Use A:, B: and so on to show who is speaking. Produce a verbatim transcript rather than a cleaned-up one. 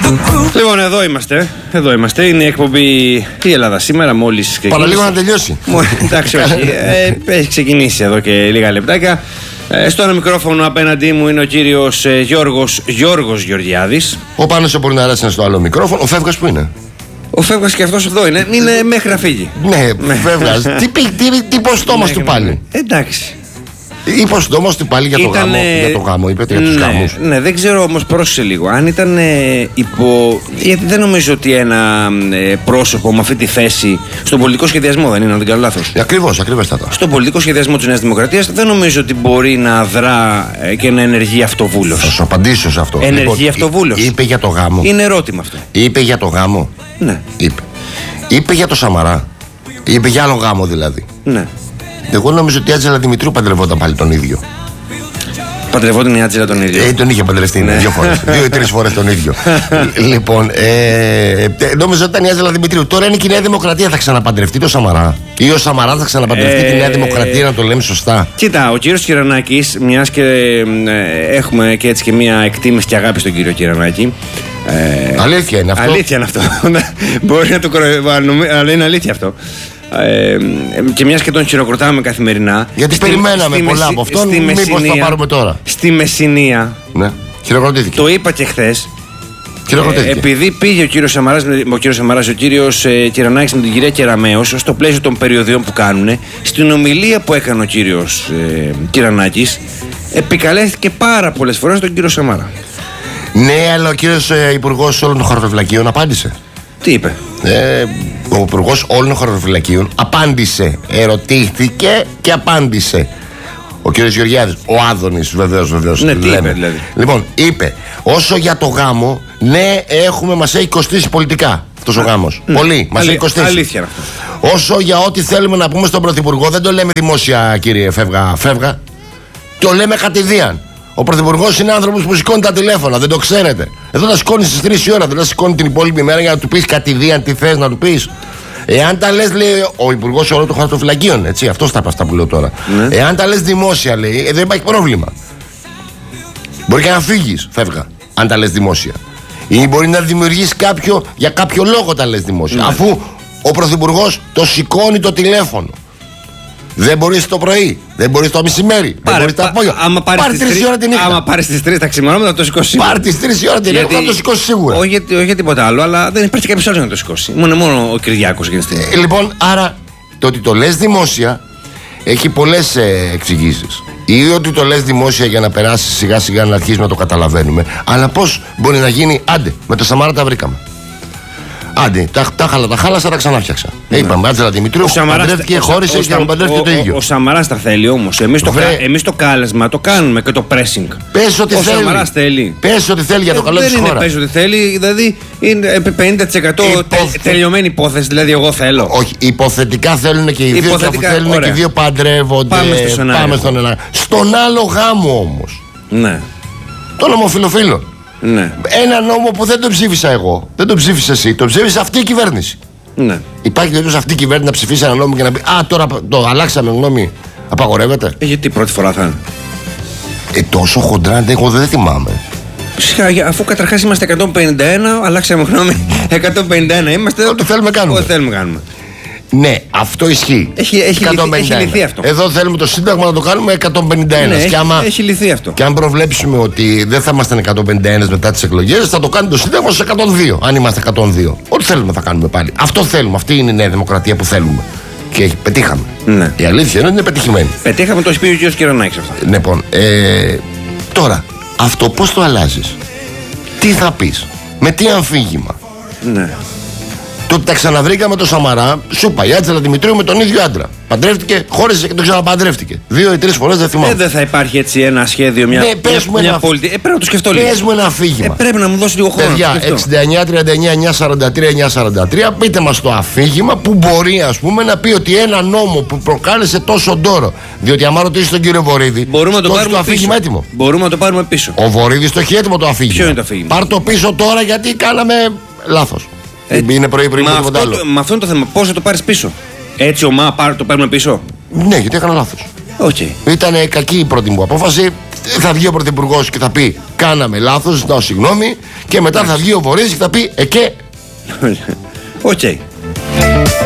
A: Λοιπόν, εδώ είμαστε. Εδώ είμαστε. Είναι η εκπομπή η Ελλάδα σήμερα, μόλις ξεκίνησε.
B: Παραλίγο να τελειώσει.
A: Εντάξει, όχι. ε, έχει ξεκινήσει εδώ και λίγα λεπτάκια. Ε, στο ένα μικρόφωνο απέναντί μου είναι ο κύριος ε, Γιώργος, Γιώργος Γεωργιάδης.
B: Ο Πάνος ο Πολυναράς είναι στο άλλο μικρόφωνο. Ο Φεύγας που είναι?
A: Ο Φεύγας και αυτός εδώ είναι. Είναι μέχρι να φύγει.
B: Ναι, Φεύγας. τι τι, τι, τι ποστόμας του πάλι.
A: Εντάξει.
B: Είπε ο στόμος του πάλι για το,
A: Ήτανε...
B: γάμο, για το γάμο, είπε για τους
A: ναι,
B: γάμους.
A: Ναι, δεν ξέρω όμως, πρόσεξε λίγο. Αν ήταν ε, υπό. Γιατί δεν νομίζω ότι ένα ε, πρόσωπο με αυτή τη θέση στον πολιτικό σχεδιασμό δεν είναι, αν δεν κάνω λάθος.
B: Ακριβώς, ακριβέστατα.
A: Στον πολιτικό σχεδιασμό της Νέας Δημοκρατίας δεν νομίζω ότι μπορεί να δρά ε, και να ενεργεί αυτοβούλος.
B: Θα σου απαντήσω σε αυτό.
A: Ενεργεί
B: λοιπόν,
A: αυτοβούλος.
B: Είπε για το γάμο.
A: Είναι ερώτημα αυτό.
B: Είπε για το γάμο.
A: Ναι.
B: Είπε. Είπε για το Σαμαρά. Είπε για άλλο γάμο δηλαδή.
A: Ναι.
B: Εγώ νομίζω ότι η Άτζελα Δημητρίου παντρευόταν πάλι τον ίδιο.
A: Παντρευόταν η Άτζελα τον ίδιο.
B: Ε, τον είχε παντρευτεί
A: ναι.
B: δύο φορές. Δύο ή τρεις φορές τον ίδιο. Λοιπόν, ε, νομίζω ότι ήταν η Άτζελα Δημητρίου. Τώρα είναι και η Νέα Δημοκρατία. Θα ξαναπαντρευτεί το Σαμαρά? Ή ο Σαμαρά θα ξαναπαντρευτεί ε, τη Νέα Δημοκρατία, να το λέμε σωστά?
A: Κοίτα, ο κύριος Κυρανάκης, μιας και ε, έχουμε και έτσι και μια εκτίμηση και αγάπη στον κύριο Κυρανάκη.
B: Ε, αλήθεια είναι αυτό.
A: Αλήθεια είναι αυτό. Μπορεί να το κοροϊδεύουμε, αλλά είναι αλήθεια αυτό. Ε, και μιας και τον χειροκροτάμε καθημερινά.
B: Γιατί στη, περιμέναμε στη πολλά μεση, από αυτόν. Μήπως θα πάρουμε τώρα?
A: Στη Μεσσηνία.
B: Ναι, χειροκροτήθηκε.
A: Το είπα και χθες.
B: Ε,
A: επειδή πήγε ο κύριος Σαμαράς, ο κύριος Σαμαράς, ο κύριος ε, Κυρανάκης με την κυρία Κεραμέως στο πλαίσιο των περιοδιών που κάνουν, στην ομιλία που έκανε ο κύριος ε, Κυρανάκης, επικαλέστηκε πάρα πολλές φορές τον κύριο Σαμαρά.
B: Ναι, αλλά ο κύριος ε, Υπουργός όλων των χαρτοφυλακίων απάντησε.
A: Τι είπε?
B: Ε, ο Υπουργός όλων των χαρτοφυλακίων απάντησε. Ερωτήθηκε και απάντησε. Ο κύριος Γεωργιάδης, ο Άδωνης, βεβαίως, βεβαίως.
A: Ναι, τι είπε δηλαδή?
B: Λοιπόν, είπε, όσο για το γάμο, ναι, έχουμε, μας έχει κοστίσει πολιτικά αυτός ο γάμος. Ναι. Πολύ, μας Αλή, έχει κοστίσει.
A: Αλήθεια είναι αυτό.
B: Όσο για ό,τι θέλουμε να πούμε στον Πρωθυπουργό, δεν το λέμε δημόσια, κύριε Φεύγα, Φεύγα. Το λέμε κατηδίαν. Ο Πρωθυπουργός είναι άνθρωπος που σηκώνει τα τηλέφωνα, δεν το ξέρετε. Εδώ τα σηκώνει στις τρεις η ώρα, δεν τα σηκώνει την υπόλοιπη μέρα για να του πεις κατηδίαν τι θες να του πεις. Εάν τα λες, λέει ο Υπουργός όλων των χαρτοφυλακίων, έτσι, αυτός τα παστά που λέω τώρα. Ναι. Εάν τα λες δημόσια, λέει, ε, δεν υπάρχει πρόβλημα. Μπορεί και να φύγεις, Φεύγα, αν τα λες δημόσια. Ή μπορεί να δημιουργήσει κάποιο, για κάποιο λόγο τα λες δημόσια. Ναι. Αφού ο Πρωθυπουργός το σηκώνει το τηλέφωνο. Δεν μπορείς το πρωί, δεν μπορείς το μεσημέρι, δεν μπορείς το απόγευμα.
A: Πάρει τρεις η ώρα την νύχτα. Άμα πάρεις τις τρεις τα ξημερώματα θα το σηκώσει.
B: Πάρει τις τρεις η ώρα την νύχτα θα το σηκώσει σίγουρα.
A: Όχι για, για τίποτα άλλο, αλλά δεν υπάρχει κάποιος άλλος να το σηκώσει. Μόνο, μόνο ο Κυριάκος για την
B: ε, Λοιπόν, άρα το ότι το λες δημόσια έχει πολλές ε, εξηγήσεις. Ή ότι το λες δημόσια για να περάσει σιγά σιγά να αρχίσει να το καταλαβαίνουμε. Αλλά πώς μπορεί να γίνει? Άντε, με το Σαμάρα τα βρήκαμε. Άντε, τα, τα, χάλα, τα χάλασα, τα ξανάφτιαξα. Ναι. Είπαμε, Άτζελα Δημητρίου, παντρεύτηκε, χώρισε και να παντρεύτηκε το ίδιο.
A: Ο, ο, ο Σαμαράς τα θέλει όμως. Εμείς το, εμείς το κάλεσμα το κάνουμε και το pressing.
B: Πες ότι
A: ο
B: θέλει.
A: Ο Σαμαράς θέλει.
B: Πες ότι θέλει για το ε, καλό της χώρας.
A: Δεν είναι πες ότι θέλει, δηλαδή είναι πενήντα τοις εκατό Υποθε... τε, τελειωμένη υπόθεση, δηλαδή εγώ θέλω.
B: Όχι, υποθετικά θέλουν και οι δύο, υποθετικά, και αφού θέλουν ωραία. Και οι δύο παντρεύονται.
A: Πάμε στο σενάριο.
B: Πάμε στον, ένα... στον άλλο γάμο όμως.
A: Ναι.
B: Των ομοφυλοφίλων.
A: Ναι.
B: Ένα νόμο που δεν τον ψήφισα εγώ, δεν τον ψήφισε εσύ, τον ψήφισε αυτή η κυβέρνηση. Ναι. Υπάρχει περίπτωση αυτή η κυβέρνηση να ψηφίσει ένα νόμο και να πει α, τώρα το αλλάξαμε γνώμη, απαγορεύεται?
A: Ε, γιατί πρώτη φορά θα είναι?
B: Ε, τόσο χοντρά, εγώ δεν θυμάμαι.
A: Φυσικά, αφού καταρχάς είμαστε εκατόν πενήντα ένα, αλλάξαμε γνώμη. εκατόν πενήντα ένα είμαστε.
B: Ό,τι θέλουμε κάνουμε.
A: Ό,τι θέλουμε κάνουμε.
B: Ναι, αυτό ισχύει.
A: Έχει, έχει, λυθεί, έχει λυθεί αυτό.
B: Εδώ θέλουμε το Σύνταγμα να το κάνουμε εκατόν πενήντα ένα.
A: Ναι,
B: και
A: έχει,
B: άμα,
A: έχει λυθεί αυτό.
B: Και αν προβλέψουμε ότι δεν θα ήμασταν εκατόν πενήντα ένα μετά τις εκλογές, θα το κάνει το Σύνταγμα στους εκατόν δύο. Αν είμαστε εκατόν δύο. Ό,τι θέλουμε θα κάνουμε πάλι. Αυτό θέλουμε. Αυτή είναι η Νέα Δημοκρατία που θέλουμε. Και πετύχαμε. Ναι. Η αλήθεια είναι ότι είναι πετυχημένη.
A: Πετύχαμε, το είπε ο κ. Κυρανάκης αυτό.
B: Λοιπόν, ε, τώρα, αυτό πώς το αλλάζεις? Τι θα πεις? Με τι αμφίγημα?
A: Ναι.
B: Το ότι τα ξαναβρήκαμε το Σαμαρά, σου είπα, η Άτζελα Δημητρίου με τον ίδιο άντρα. Παντρεύτηκε, χώρισε και τον ξαναπαντρεύτηκε. Δύο ή τρεις φορές δεν θυμάμαι.
A: Ε, δεν θα υπάρχει έτσι ένα σχέδιο, μια,
B: ναι,
A: μια, μια
B: ένα...
A: πολιτική. Ε, πρέπει να το σκεφτώ λίγο.
B: Πες μου ένα αφήγημα.
A: Ε, πρέπει να μου δώσει λίγο χρόνο.
B: Παιδιά, εξήντα εννιά τριάντα εννιά εννιακόσια σαράντα τρία εννιακόσια σαράντα τρία, πείτε μας το αφήγημα που μπορεί, ας πούμε, να πει ότι ένα νόμο που προκάλεσε τόσο ντόρο. Διότι άμα ρωτήσει τον κύριο Βορίδη,
A: μπορούμε να το πάρουμε
B: το αφήγημα
A: πίσω.
B: Έτοιμο.
A: Μπορούμε να το πάρουμε πίσω.
B: Ο Βορίδης το έχει έτοιμο το αφήγημα.
A: Ποιο είναι το αφήγημα?
B: Πάρ' το πίσω τώρα γιατί κάναμε λάθος. Ε, είναι πρωί πριν
A: με αυτό, το, με αυτό είναι το θέμα. Πώς θα το πάρεις πίσω? Έτσι ομά πάρ, το παίρνουμε πίσω?
B: Ναι, γιατί έκανα λάθος.
A: Okay.
B: Ήταν κακή η πρώτη μου απόφαση. θα βγει ο Πρωθυπουργός και θα πει κάναμε λάθος, ζητάω συγγνώμη, και μετά θα βγει ο Βορύδης και θα πει εκέ.
A: Οκ.